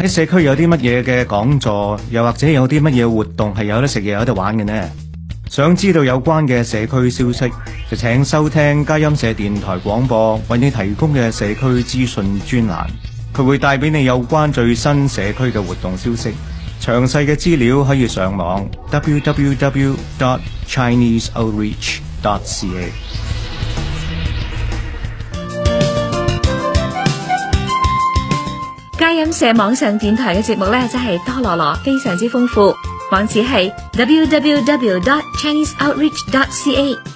喺社區有啲乜嘢嘅講座，又或者有啲乜嘢活動係有得食嘢有得玩嘅呢？想知道有關嘅社區消息，就請收聽佳音社電台廣播為你提供嘅社區資訊專欄，佢會帶俾你有關最新社區嘅活動消息。詳細嘅資料可以上網 www.chineseoutreach.ca。 佳音社網上電台嘅節目呢，真係多羅羅，非常之豐富。網址係 www.chineseoutreach.ca。